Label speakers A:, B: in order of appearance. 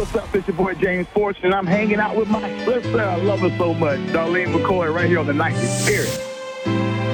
A: what's up? It's your boy James Fortune, and I'm hanging out with my sister. I love her so much, Darlene McCoy, right here on the 90s Spirit.